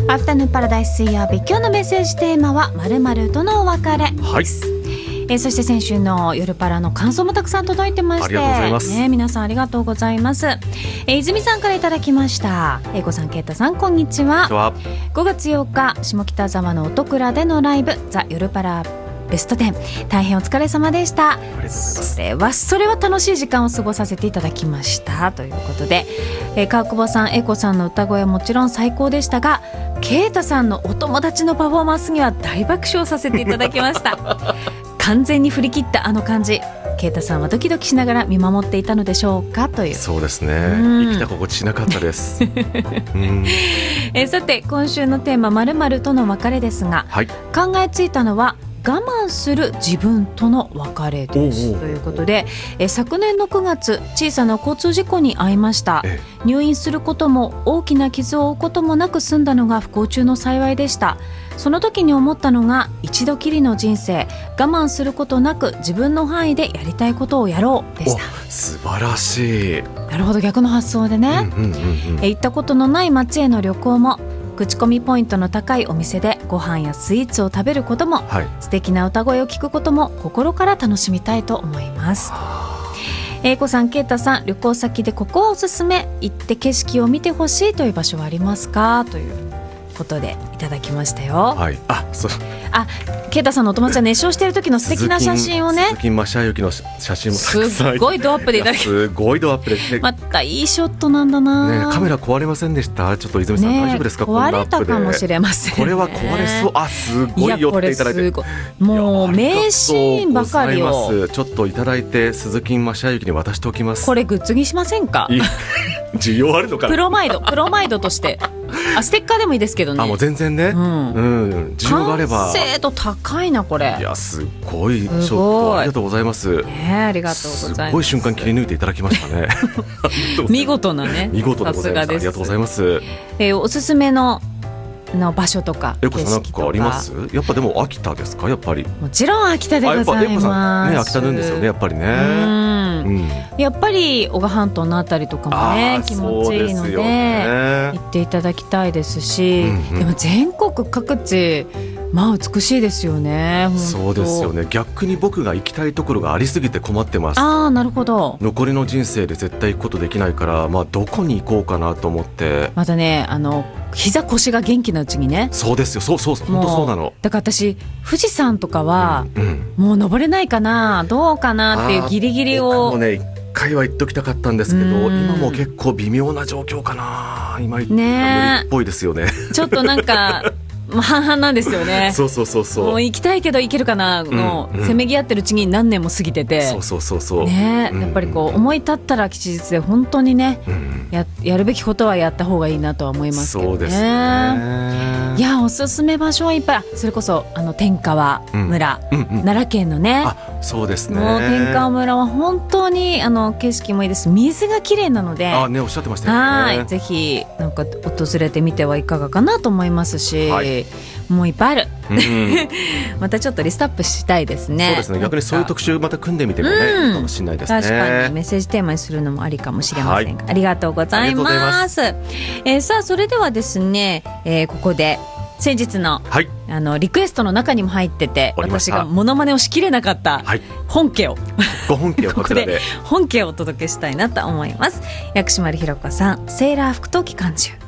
アフタヌーンパラダイス水曜日、今日のメッセージテーマは〇〇とのお別れです、そして先週の夜パラの感想もたくさん届いてまして、 ありがとうございます、 皆さんありがとうございます。泉さんからいただきました。英子さん、啓太さん、こんにちは。5月8日下北沢の音倉でのライブザ・夜パラベスト10、大変お疲れ様でした。 ありがとうございます。 それは楽しい時間を過ごさせていただきましたということで、川久保さん、英子さんの歌声はもちろん最高でしたが、啓太さんのお友達のパフォーマンスには大爆笑させていただきました完全に振り切ったあの感じ、啓太さんはドキドキしながら見守っていたのでしょうかという。 そうですね、生きた心地しなかったですさて、今週のテーマ〇〇との別れですが、考えついたのは我慢する自分との別れですということで、昨年の9月小さな交通事故に遭いました。入院することも大きな傷を負うこともなく済んだのが不幸中の幸いでした。その時に思ったのが、一度きりの人生、我慢することなく自分の範囲でやりたいことをやろうでした。 素晴らしい。 なるほど、逆の発想でね、行ったことのない街への旅行も、口コミポイントの高いお店でご飯やスイーツを食べることも、素敵な歌声を聞くことも心から楽しみたいと思います。英子さん、啓太さん、旅行先でここはおすすめ、行って景色を見てほしいという場所はありますかということでいただきましたよ。啓太さんのお友達は熱唱している時の素敵な写真をね、 鈴木雅之の写真もたくさん、 すごいドアップでいただきすごいドアップで、 またいいショットなんだな、 カメラ壊れませんでした？ちょっと泉さん、大丈夫ですか？ 壊れたかもしれませんね。 これは壊れそう。すごい寄っていただいて、 もう名シーンばかりをちょっといただいて、鈴木雅之に渡しておきます。 これグッズにしませんか？ 需要あるのかな。 プロマイドとしてステッカーでもいいですけどね。 もう全然ね、需要があれば。 完成度高いなこれ。 いや、すごいショット、ありがとうございます。 ありがとうございます。 すごい瞬間切り抜いていただきましたね見事なね、 見事でございます。ありがとうございます。 おすすめの場所とか景色とかあります？やっぱでも秋田ですか？やっぱりもちろん秋田でございます。 秋田なんですよね、やっぱりね。 やっぱり男鹿半島のあたりとかもね、気持ちいいので行っていただきたいですし、でも全国各地美しいですよね。 そうですよね。逆に僕が行きたいところがありすぎて困ってます。 なるほど。 残りの人生で絶対行くことできないから、どこに行こうかなと思って。 またね、膝腰が元気なうちにね。 そうですよ、そう本当そうなの。 だから私、富士山とかは、もう登れないかな、どうかなっていうギリギリを。 僕もね、一回は行っときたかったんですけど、今も結構微妙な状況かな。今行ったら無理っぽいですよね。 ちょっとなんか半々なんですよね。 そうもう行きたいけど行けるかなの、せめぎ合ってるうちに何年も過ぎてて、やっぱりこう思い立ったら吉日で本当にね、やるべきことはやった方がいいなとは思いますけどね。 そうですね。 いや、おすすめ場所はいっぱい。それこそ天川村、奈良県のね。 そうですね。 もう天川村は本当に景色もいいです。水が綺麗なので、 おっしゃってましたよね。 ぜひなんか訪れてみてはいかがかなと思いますし、もういっぱいある、またちょっとリストアップしたいですね。 そうですね。逆にそういう特集また組んでみてもね、いいかもしれないですね。 確かにメッセージテーマにするのもありかもしれませんが、ありがとうございます。さあ、それではですね、ここで先日の、リクエストの中にも入ってて、私がモノマネをしきれなかった本家を、 ご本家をこちらで本家をお届けしたいなと思います。薬師丸ひろ子さん、セーラー服と機関銃。